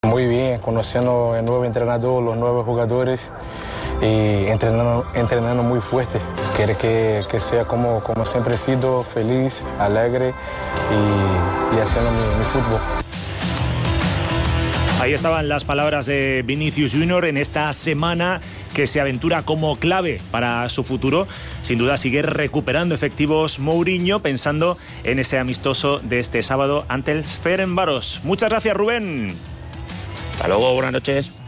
Muy bien, conociendo el nuevo entrenador, los nuevos jugadores y entrenando muy fuerte. Quiere que sea como siempre he sido, feliz, alegre y haciendo mi fútbol. Ahí estaban las palabras de Vinicius Junior en esta semana que se aventura como clave para su futuro. Sin duda sigue recuperando efectivos Mourinho, pensando en ese amistoso de este sábado ante el Ferencváros. Muchas gracias, Rubén. Hasta luego, buenas noches.